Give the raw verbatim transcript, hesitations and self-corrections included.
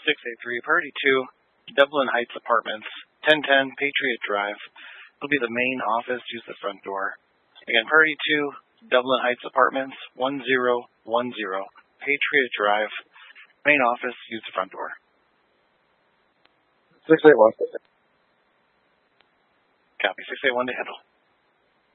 six eight three, Priority two, Dublin Heights Apartments, ten ten Patriot Drive. It'll be the main office. Use the front door. Again, Priority two, Dublin Heights Apartments, one zero one zero Patriot Drive. Main office. Use the front door. six eight one. Copy. six eight one to handle.